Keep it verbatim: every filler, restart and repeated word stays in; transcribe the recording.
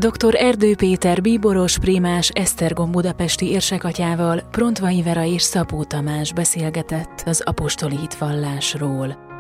doktor Erdő Péter bíboros, prémás, Esztergom budapesti érsekatyával Prontvai Vera és Szabó Tamás beszélgetett az apostoli hitvallásról.